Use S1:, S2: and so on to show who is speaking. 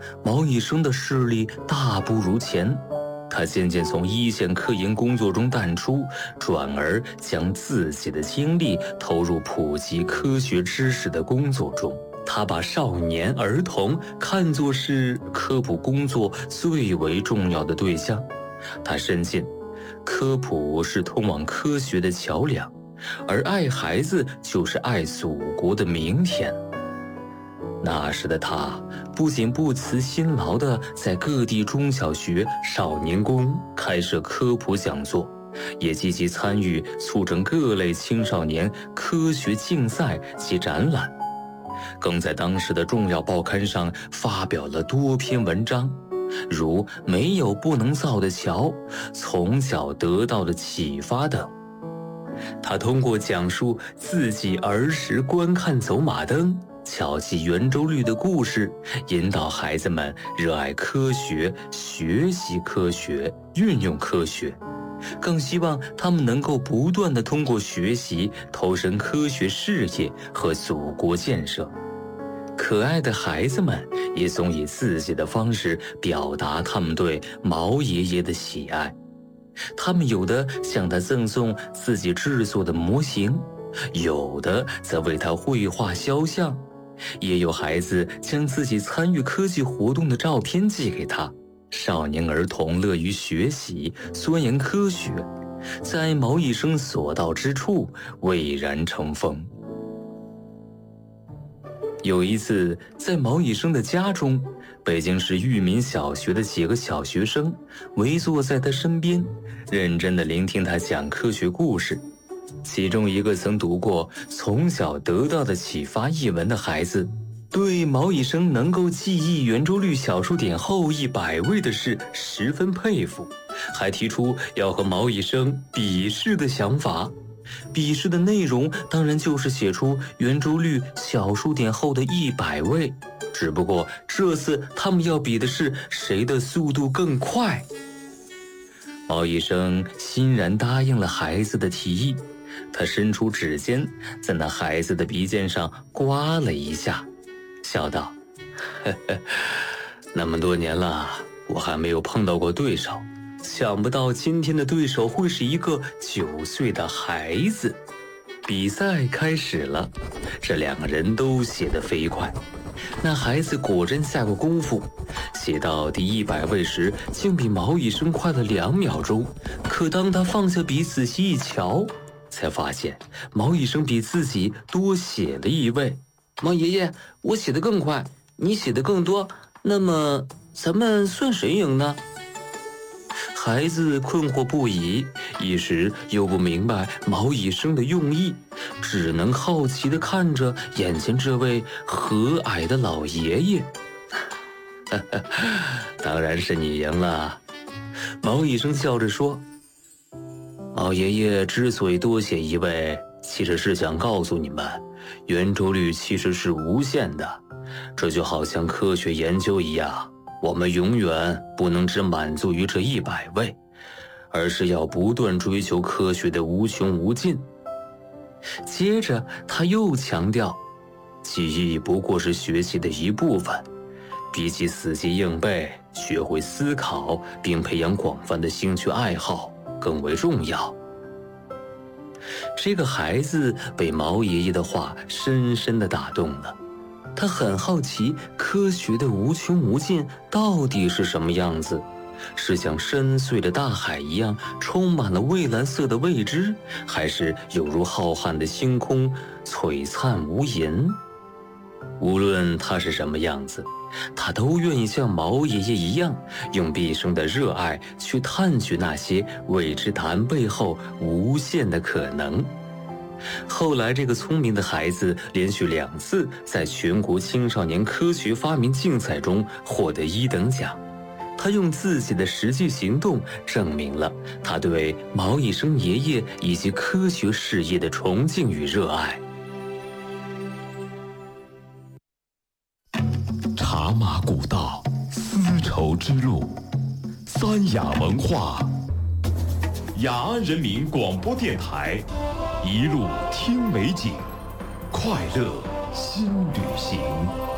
S1: 毛以生的视力大不如前。他渐渐从一线科研工作中淡出，转而将自己的精力投入普及科学知识的工作中。他把少年儿童看作是科普工作最为重要的对象。他深信，科普是通往科学的桥梁，而爱孩子就是爱祖国的明天。那时的他不仅不辞辛劳地在各地中小学、少年宫开设科普讲座，也积极参与促成各类青少年科学竞赛及展览，更在当时的重要报刊上发表了多篇文章，如《没有不能造的桥》《从小得到的启发》等。他通过讲述自己儿时观看走马灯、巧记圆周率的故事，引导孩子们热爱科学、学习科学、运用科学，更希望他们能够不断地通过学习投身科学事业和祖国建设。可爱的孩子们也总以自己的方式表达他们对毛爷爷的喜爱。他们有的向他赠送自己制作的模型，有的则为他绘画肖像，也有孩子将自己参与科技活动的照片寄给他。少年儿童乐于学习，钻研科学，在毛以生所到之处蔚然成风。有一次，在毛以生的家中，北京市裕民小学的几个小学生围坐在他身边，认真地聆听他讲科学故事。其中一个曾读过《从小得到的启发》一文的孩子，对毛以生能够记忆圆周率小数点后100位的事十分佩服，还提出要和毛以生比试的想法。比试的内容当然就是写出圆周率小数点后的100位，只不过这次他们要比的是谁的速度更快。毛以生欣然答应了孩子的提议，他伸出指尖在那孩子的鼻尖上刮了一下，笑道：呵呵，那么多年了，我还没有碰到过对手，想不到今天的对手会是一个9岁的孩子。比赛开始了，这两个人都写得飞快。那孩子果真下过功夫，写到第100位时，竟比毛以生快了2秒钟。可当他放下笔仔细一瞧，才发现毛以生比自己多写了1位。毛爷爷，我写得更快，你写得更多，那么咱们算谁赢呢？孩子困惑不已，一时又不明白毛以生的用意，只能好奇地看着眼前这位和蔼的老爷爷。当然是你赢了，毛以生笑着说。毛爷爷之所以多写1位，其实是想告诉你们，圆周率其实是无限的，这就好像科学研究一样，我们永远不能只满足于这100位，而是要不断追求科学的无穷无尽。接着他又强调，记忆不过是学习的一部分，比起死记硬背，学会思考并培养广泛的兴趣爱好更为重要。这个孩子被毛爷爷的话深深地打动了，他很好奇科学的无穷无尽到底是什么样子，是像深邃的大海一样充满了蔚蓝色的未知，还是有如浩瀚的星空璀璨无垠？无论它是什么样子，他都愿意像毛爷爷一样，用毕生的热爱去探寻那些未知答案背后无限的可能。后来这个聪明的孩子连续2次在全国青少年科学发明竞赛中获得1等奖，他用自己的实际行动证明了他对毛以生爷爷以及科学事业的崇敬与热爱。
S2: 茶马古道，丝绸之路，三雅文化，雅安人民广播电台，一路听美景，快乐新旅行。